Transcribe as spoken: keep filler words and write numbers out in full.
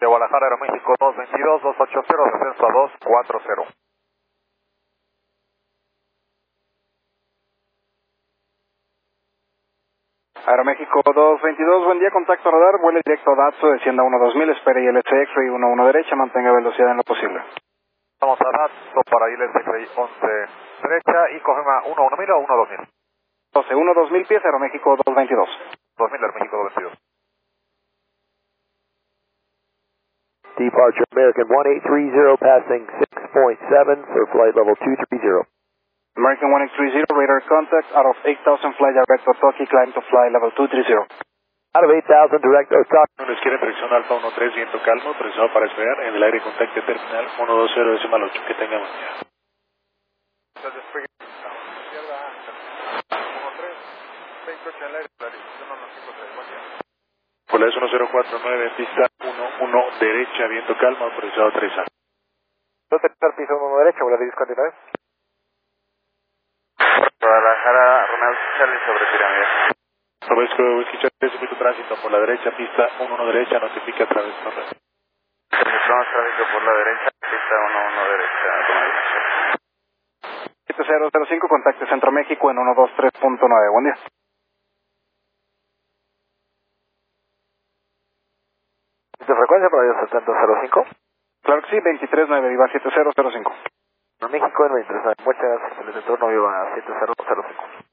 De Guadalajara, Aeroméxico dos veintidós, dos ochenta, descenso a dos cuarenta. Aeroméxico dos veintidós, buen día, contacto radar, vuelo directo a Datsu, descienda uno dos mil, espere I L C X-Ray uno uno derecha, mantenga velocidad en lo posible. Vamos a Datsu para I L C X-Ray once derecha y confirma uno uno mil o uno dos mil. doce uno dos mil pies, Aeroméxico dos veintidós. dos mil, Aeroméxico dos veintidós. Departure American one eight three zero, passing six point seven for flight level two three zero. American one eight three zero, radar contact, out of eight thousand, fly direct Otoki, climb to fly level two three zero. Out of eight thousand, direct Otoki. Una izquierda, dirección alfa uno tres, viento calmo, presionado para despegar, en el aire contacto terminal uno dos cero decimal ocho, que tengamos ya. Polaris uno cero cuatro nueve, pista uno uno derecha, viento calmo, autorizado tres A. Tercer piso uno derecha, vuelo de disco antinave. Guadalajara, Ronald Charlie sobre pirámide. Robesco, Whisky Charlie, circuito tránsito por la derecha, pista uno uno derecha, notifica a través de torre. Registramos tránsito por la derecha, pista uno uno derecha, siete cero cero cinco, contacte Centro México en uno dos tres punto nueve, buen día. ¿De frecuencia para el setenta cero cinco? Claro que sí, veintitrés nueve, viva siete cero cero cinco. México en veintitrés nueve, muchas gracias, el retorno viva siete cero cero cinco.